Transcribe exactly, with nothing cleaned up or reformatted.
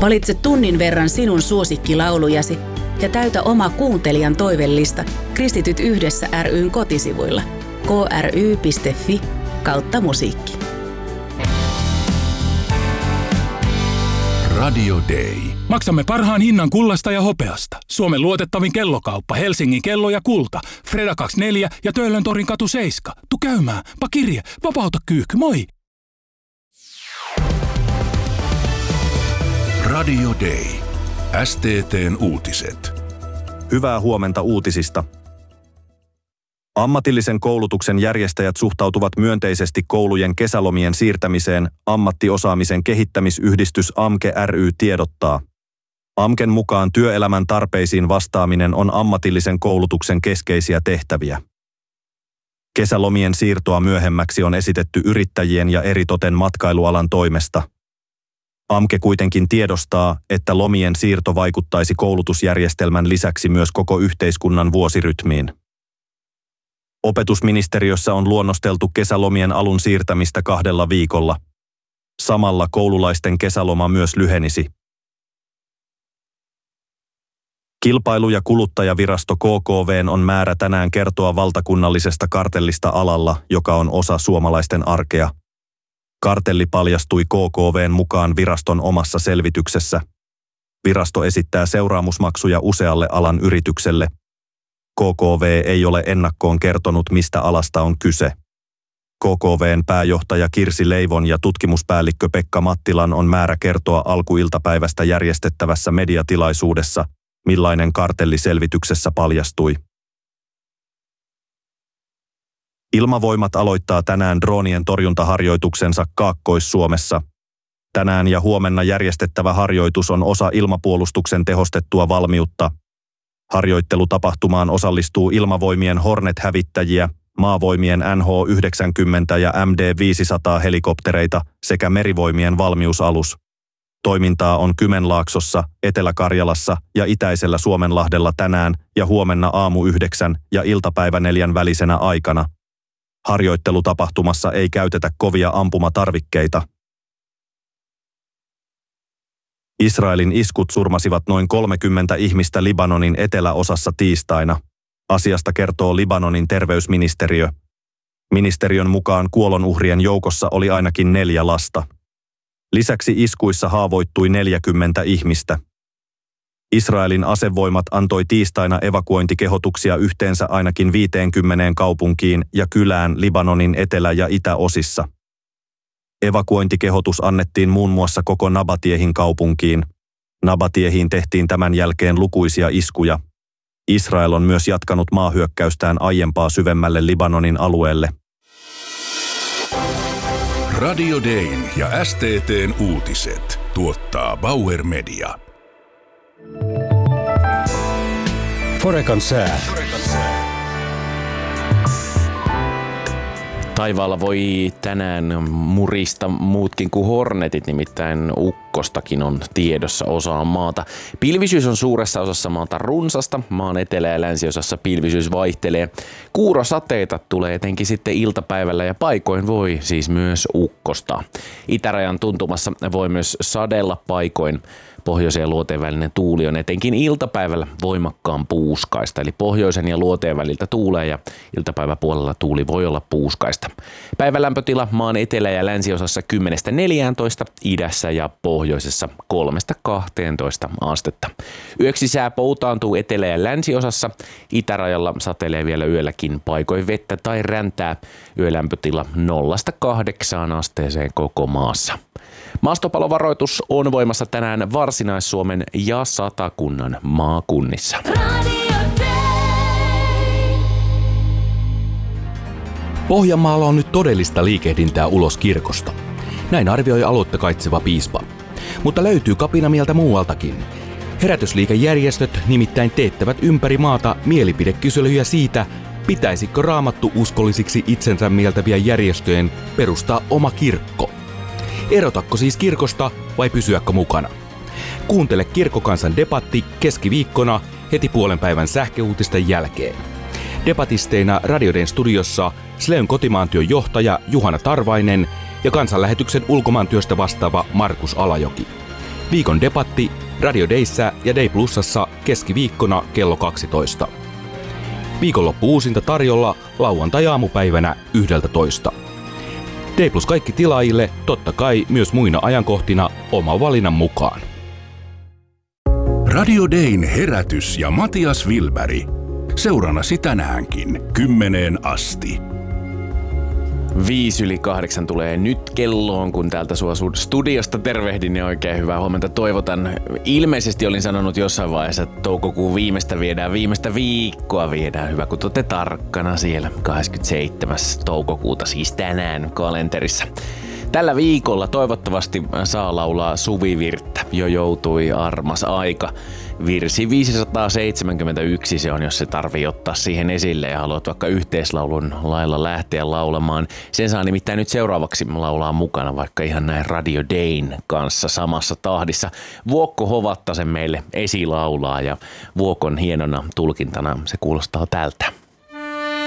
Valitse tunnin verran sinun suosikkilaulujasi ja täytä oma kuuntelijan toivellista Kristityt yhdessä ry:n kotisivuilla k r y piste f i kautta musiikki. Radio Day. Maksamme parhaan hinnan kullasta ja hopeasta. Suomen luotettavin kellokauppa Helsingin kello ja kulta. Freda kaksikymmentäneljä ja Töölön torin katu seitsemän. Tu käymään. Pa kirje. Vapauta kyyhky. Moi! Radio Day. S T T:n uutiset. Hyvää huomenta uutisista. Ammatillisen koulutuksen järjestäjät suhtautuvat myönteisesti koulujen kesälomien siirtämiseen, ammattiosaamisen kehittämisyhdistys A M K E ry tiedottaa. A M K En mukaan työelämän tarpeisiin vastaaminen on ammatillisen koulutuksen keskeisiä tehtäviä. Kesälomien siirtoa myöhemmäksi on esitetty yrittäjien ja eritoten matkailualan toimesta. A M K E kuitenkin tiedostaa, että lomien siirto vaikuttaisi koulutusjärjestelmän lisäksi myös koko yhteiskunnan vuosirytmiin. Opetusministeriössä on luonnosteltu kesälomien alun siirtämistä kahdella viikolla. Samalla koululaisten kesäloma myös lyhenisi. Kilpailu- ja kuluttajavirasto K K V:n on määrä tänään kertoa valtakunnallisesta kartellista alalla, joka on osa suomalaisten arkea. Kartelli paljastui K K V:n mukaan viraston omassa selvityksessä. Virasto esittää seuraamusmaksuja usealle alan yritykselle. K K V ei ole ennakkoon kertonut, mistä alasta on kyse. K K V:n pääjohtaja Kirsi Leivon ja tutkimuspäällikkö Pekka Mattilan on määrä kertoa alkuiltapäivästä järjestettävässä mediatilaisuudessa, millainen kartelli selvityksessä paljastui. Ilmavoimat aloittaa tänään droonien torjuntaharjoituksensa Kaakkois-Suomessa. Tänään ja huomenna järjestettävä harjoitus on osa ilmapuolustuksen tehostettua valmiutta. Harjoittelutapahtumaan osallistuu Ilmavoimien Hornet-hävittäjiä, Maavoimien N H yhdeksänkymmentä ja M D viisisataa helikoptereita sekä Merivoimien valmiusalus. Toimintaa on Kymenlaaksossa, Etelä-Karjalassa ja Itäisellä Suomenlahdella tänään ja huomenna aamu yhdeksän ja iltapäivä neljän välisenä aikana. Harjoittelutapahtumassa ei käytetä kovia ampumatarvikkeita. Israelin iskut surmasivat noin kolmekymmentä ihmistä Libanonin eteläosassa tiistaina. Asiasta kertoo Libanonin terveysministeriö. Ministeriön mukaan kuolonuhrien joukossa oli ainakin neljä lasta. Lisäksi iskuissa haavoittui neljäkymmentä ihmistä. Israelin asevoimat antoi tiistaina evakuointikehotuksia yhteensä ainakin viiteenkymmeneen kaupunkiin ja kylään Libanonin etelä- ja itäosissa. Evakuointikehotus annettiin muun muassa koko Nabatiehin kaupunkiin. Nabatiehiin tehtiin tämän jälkeen lukuisia iskuja. Israel on myös jatkanut maahyökkäystään aiempaa syvemmälle Libanonin alueelle. Radio Dayn ja S T T:n uutiset tuottaa Bauer Media. Forekan sää. Taivaalla voi tänään murista muutkin kuin hornetit, nimittäin ukkostakin on tiedossa osaan maata. Pilvisyys on suuressa osassa maata runsasta, maan etelä- ja länsiosassa pilvisyys vaihtelee. Kuurosateita tulee etenkin sitten iltapäivällä ja paikoin voi siis myös ukkosta. Itärajan tuntumassa voi myös sadella paikoin. Pohjoisen ja luoteen välinen tuuli on etenkin iltapäivällä voimakkaan puuskaista, eli pohjoisen ja luoteen väliltä tuulee ja iltapäiväpuolella tuuli voi olla puuskaista. Päivälämpötila maan etelä- ja länsiosassa kymmenestä neljääntoista, idässä ja pohjoisessa kolmesta kahteentoista astetta. Yöksi sää poutaantuu etelä- ja länsiosassa, itärajalla satelee vielä yölläkin paikoin vettä tai räntää, yölämpötila nollasta kahdeksaan asteeseen koko maassa. Maastopalovaroitus on voimassa tänään Varsinais-Suomen ja Satakunnan maakunnissa. Pohjanmaalla on nyt todellista liikehdintää ulos kirkosta. Näin arvioi aloitta kaitseva piispa. Mutta löytyy kapinamieltä muualtakin. Herätysliikejärjestöt nimittäin teettävät ympäri maata mielipidekyselyjä siitä, pitäisikö raamattu uskollisiksi itsensä mieltäviä järjestöjen perustaa oma kirkko. Erotakko siis kirkosta vai pysyäkö mukana? Kuuntele Kirkkokansan debatti keskiviikkona heti puolen päivän sähköuutisten jälkeen. Debatisteina Radio Dayn studiossa Sleyn kotimaantyön johtaja Juhana Tarvainen ja kansanlähetyksen ulkomaantyöstä vastaava Markus Alajoki. Viikon debatti Radio Dayssä ja Day Plusassa keskiviikkona kello kaksitoista. Viikonloppu uusinta tarjolla lauantai-aamupäivänä yhdeltätoista. Day Plus kaikki tilaajille, totta kai myös muina ajankohtina oma valinnan mukaan. Radio Dayn herätys ja Matias Wilberg. Seurannasi tänäänkin kymmeneen asti. Viisi yli kahdeksan tulee nyt kelloon, kun täältä sua studiosta tervehdin ja oikein hyvää huomenta toivotan. Ilmeisesti olin sanonut jossain vaiheessa, että toukokuun viimeistä viedään, viimeistä viikkoa viedään. Hyvä, kun olette tarkkana siellä. kahdeskymmenesseitsemäs toukokuuta, siis tänään kalenterissa. Tällä viikolla toivottavasti saa laulaa Suvivirttä. Jo joutui armas aika. Virsi viisisataaseitsemänkymmentäyksi se on, jos se tarvii ottaa siihen esille ja haluat vaikka yhteislaulun lailla lähteä laulamaan. Sen saa nimittäin nyt seuraavaksi laulaa mukana, vaikka ihan näin Radio Dayn kanssa samassa tahdissa. Vuokko Hovattasen meille esilaulaa ja Vuokon hienona tulkintana se kuulostaa tältä.